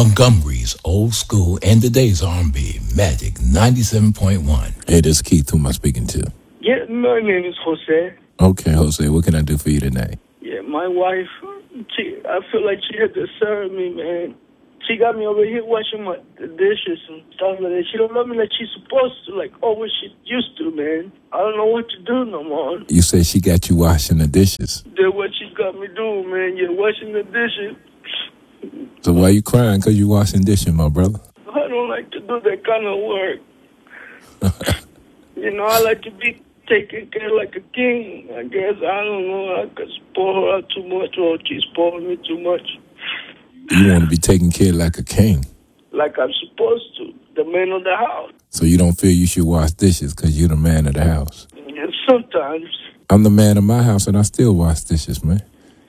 Montgomery's old school and today's R&B, Magic 97.1. Hey, this is Keith. Who am I speaking to? Yeah, my name is Jose. Okay, Jose, what can I do for you today? Yeah, my wife, I feel like she had to serve me, man. She got me over here washing the dishes and stuff like that. She don't love me like she's supposed to, like always she used to, man. I don't know what to do no more. You say she got you washing the dishes. That's what she got me doing, man. Yeah, washing the dishes. So why you crying? Because you washing dishes, my brother? I don't like to do that kind of work. I like to be taken care of like a king. I guess, I don't know, I could spoil her out too much or she's spoiling me too much. You want to be taken care of like a king? Like I'm supposed to, the man of the house. So you don't feel you should wash dishes because you're the man of the house? Yeah, sometimes. I'm the man of my house and I still wash dishes, man.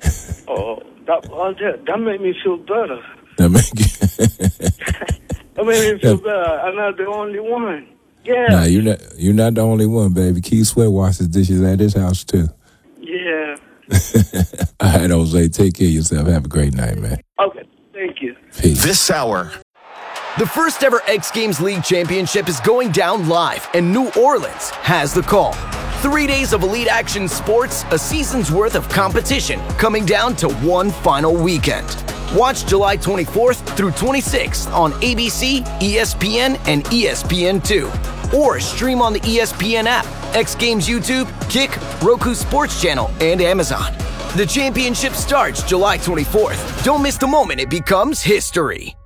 That made me feel better. That made me feel better. I'm not the only one. Yeah. Nah, you're not the only one, baby. Keith Sweat washes dishes at his house, too. Yeah. All right, Jose, take care of yourself. Have a great night, man. Okay, thank you. Peace. This hour. The first ever X Games League Championship is going down live, and New Orleans has the call. 3 days of elite action sports, a season's worth of competition, coming down to one final weekend. Watch July 24th through 26th on ABC, ESPN, and ESPN2. Or stream on the ESPN app, X Games YouTube, Kick, Roku Sports Channel, and Amazon. The championship starts July 24th. Don't miss the moment it becomes history.